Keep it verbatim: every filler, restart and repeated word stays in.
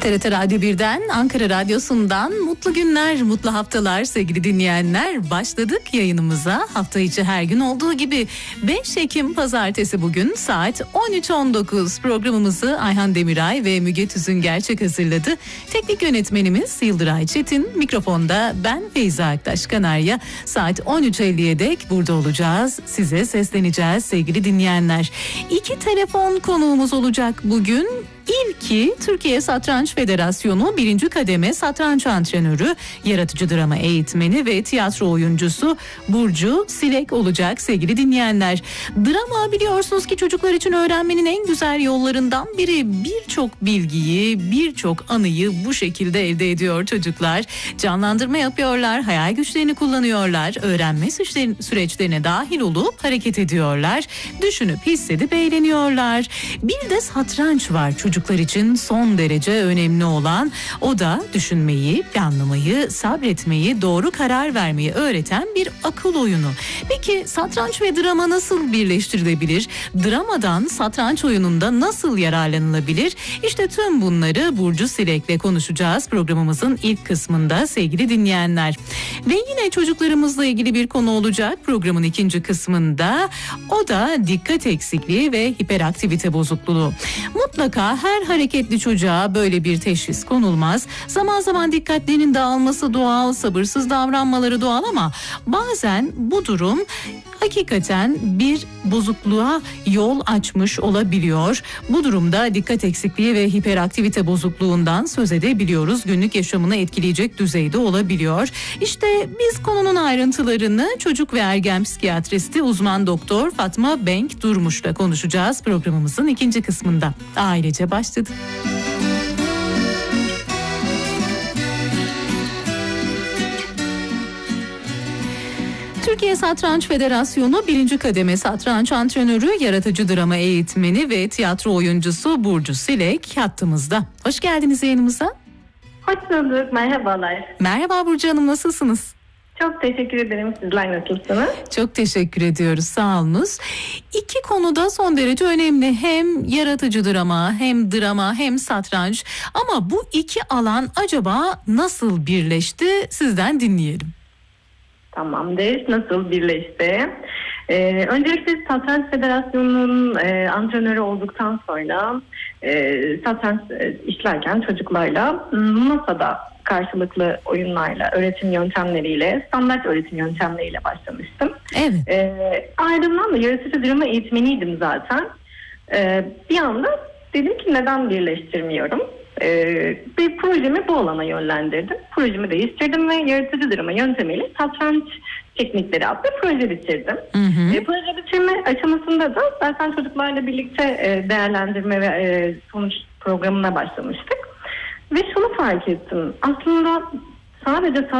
T R T Radyo birden, Ankara Radyosu'ndan mutlu günler, mutlu haftalar sevgili dinleyenler. Başladık yayınımıza. Hafta içi her gün olduğu gibi beş Ekim Pazartesi bugün saat on üç on dokuz programımızı Ayhan Demiray ve Müge Tüzün Gerçek hazırladı. Teknik yönetmenimiz Yıldıray Çetin, mikrofonda ben Feyza Aktaş Kanarya. Saat on üç elliye dek burada olacağız. Size sesleneceğiz sevgili dinleyenler. İki telefon konuğumuz olacak bugün. İlki Türkiye Satranç Federasyonu birinci kademe satranç antrenörü, yaratıcı drama eğitmeni ve tiyatro oyuncusu Burcu Silek olacak sevgili dinleyenler. Drama biliyorsunuz ki çocuklar için öğrenmenin en güzel yollarından biri. Birçok bilgiyi, birçok anıyı bu şekilde elde ediyor çocuklar. Canlandırma yapıyorlar, hayal güçlerini kullanıyorlar, öğrenme süreçlerine dahil olup hareket ediyorlar, düşünüp hissedip eğleniyorlar. Bir de satranç var çocuklar için son derece önemli olan, o da düşünmeyi, planlamayı, sabretmeyi, doğru karar vermeyi öğreten bir akıl oyunu. Peki satranç ve drama nasıl birleştirilebilir? Dramadan satranç oyununda nasıl yararlanılabilir? İşte tüm bunları Burcu Silek'le konuşacağız programımızın ilk kısmında sevgili dinleyenler. Ve yine çocuklarımızla ilgili bir konu olacak programın ikinci kısmında. O da dikkat eksikliği ve hiperaktivite bozukluğu. Mutlaka her hareketli çocuğa böyle bir teşhis konulmaz. Zaman zaman dikkatlerinin dağılması doğal, sabırsız davranmaları doğal ama bazen bu durum hakikaten bir bozukluğa yol açmış olabiliyor. Bu durumda dikkat eksikliği ve hiperaktivite bozukluğundan söz edebiliyoruz. Günlük yaşamını etkileyecek düzeyde olabiliyor. İşte biz konunun ayrıntılarını çocuk ve ergen psikiyatristi uzman doktor Fatma Benk Durmuş'la konuşacağız programımızın ikinci kısmında. Ailece başladı. Türkiye Satranç Federasyonu birinci kademe satranç antrenörü, yaratıcı drama eğitmeni ve tiyatro oyuncusu Burcu Silek hattımızda. Hoş geldiniz yayınımıza. Hoş bulduk, merhabalar. Merhaba Burcu Hanım, nasılsınız? Çok teşekkür ederim. Sizler nasılsınız? Çok teşekkür ediyoruz, sağ olunuz. İki konuda son derece önemli. Hem yaratıcı drama, hem drama, hem satranç. Ama bu iki alan acaba nasıl birleşti? Sizden dinleyelim. Tamamdır. Nasıl birleşti? Ee, öncelikle Satranç Federasyonu'nun e, antrenörü olduktan sonra e, satranç e, işlerken çocuklarla masada karşılıklı oyunlarla, öğretim yöntemleriyle, standart öğretim yöntemleriyle başlamıştım. Evet. Ee, ardından da yaratıcı drama eğitmeniydim zaten. Ee, bir anda dedim ki neden birleştirmiyorum? Ee, bir projemi bu alana yönlendirdim. Projemi değiştirdim ve yaratıcı drama yöntemiyle satranç teknikleri adlı proje bitirdim. Hı hı. E, proje bitirme aşamasında da zaten çocuklarla birlikte e, değerlendirme ve e, sonuç programına başlamıştık. Ve şunu fark ettim. Aslında sadece